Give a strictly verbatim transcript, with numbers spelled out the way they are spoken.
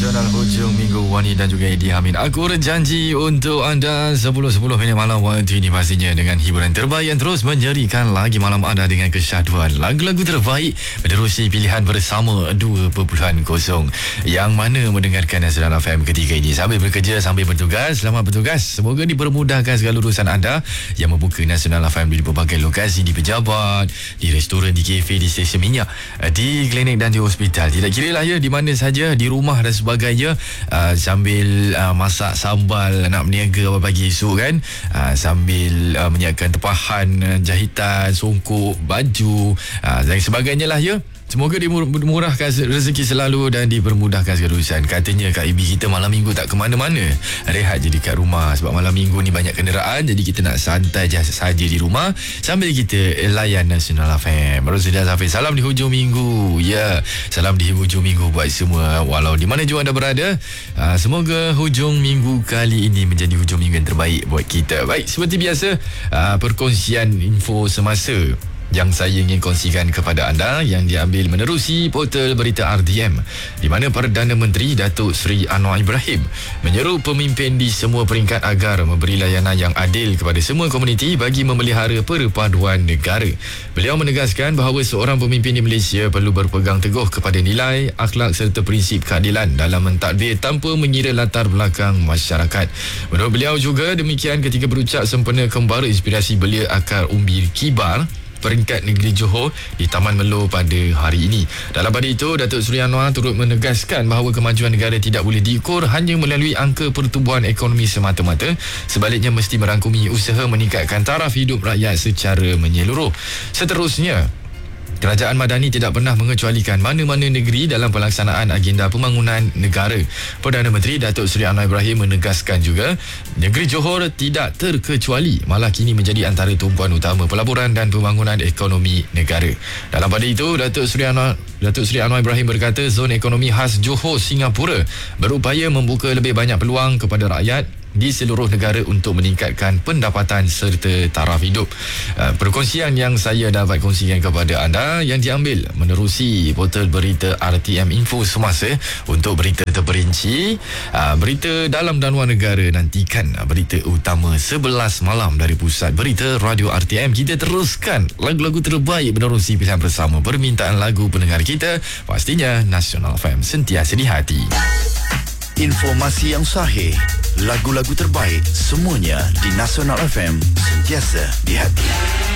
Nasional hujung minggu, Wani dan juga Eddie Hamid. Aku berjanji untuk anda sepuluh sepuluh minit malam waktu ini pastinya dengan hiburan terbaik yang terus menjerikan lagi malam anda dengan kesyahduan lagu-lagu terbaik menerusi pilihan bersama dua titik kosong yang mana mendengarkan Nasional F M ketika ini. Sambil bekerja, sambil bertugas, selamat bertugas. Semoga dipermudahkan segala urusan anda yang membuka Nasional F M di berbagai lokasi, di pejabat, di restoran, di kafe, di stesen minyak, di klinik dan di hospital. Tidak kira lah ya, di mana saja, di rumah dan sebagainya, uh, sambil uh, masak sambal nak berniaga pagi esok kan, uh, sambil uh, menyiapkan tepahan, uh, jahitan, songkok, baju uh, dan sebagainya lah ya. Semoga dimurahkan rezeki selalu dan dipermudahkan segala urusan. Katanya Kak Ibi kita malam minggu tak ke mana-mana, rehat je dekat rumah sebab malam minggu ni banyak kenderaan, jadi kita nak santai je saja di rumah sambil kita layan Nasional F M. Baru sudah sampai salam di hujung minggu. Ya, salam di hujung minggu buat semua walau di mana juga anda berada. Uh, semoga hujung minggu kali ini menjadi hujung minggu yang terbaik buat kita. Baik, seperti biasa, uh, perkongsian info semasa yang saya ingin kongsikan kepada anda yang diambil menerusi portal berita R D M, di mana Perdana Menteri Datuk Seri Anwar Ibrahim menyeru pemimpin di semua peringkat agar memberi layanan yang adil kepada semua komuniti bagi memelihara perpaduan negara. Beliau menegaskan bahawa seorang pemimpin di Malaysia perlu berpegang teguh kepada nilai, akhlak serta prinsip keadilan dalam mentadbir tanpa mengira latar belakang masyarakat. Menurut beliau juga demikian ketika berucap sempena kembara inspirasi belia akar umbi kibar peringkat negeri Johor di Taman Melo pada hari ini. Dalam pada itu, Datuk Seri Anwar turut menegaskan bahawa kemajuan negara tidak boleh diukur hanya melalui angka pertumbuhan ekonomi semata-mata. Sebaliknya mesti merangkumi usaha meningkatkan taraf hidup rakyat secara menyeluruh. Seterusnya, Kerajaan Madani tidak pernah mengecualikan mana-mana negeri dalam pelaksanaan agenda pembangunan negara. Perdana Menteri Datuk Seri Anwar Ibrahim menegaskan juga negeri Johor tidak terkecuali, malah kini menjadi antara tumpuan utama pelaburan dan pembangunan ekonomi negara. Dalam pada itu, Datuk Seri Anwar Datuk Seri Anwar Ibrahim berkata zon ekonomi khas Johor Singapura berupaya membuka lebih banyak peluang kepada rakyat di seluruh negara untuk meningkatkan pendapatan serta taraf hidup. Uh, perkongsian yang saya dapat kongsikan kepada anda yang diambil menerusi portal berita R T M Info Semasa. Untuk berita terperinci, uh, berita dalam dan luar negara, nantikan uh, berita utama sebelas malam dari Pusat Berita Radio R T M. Kita teruskan lagu-lagu terbaik menerusi pilihan bersama permintaan lagu pendengar kita. Pastinya Nasional F M sentiasa di hati. Informasi yang sahih, lagu-lagu terbaik, semuanya di Nasional F M sentiasa di hati.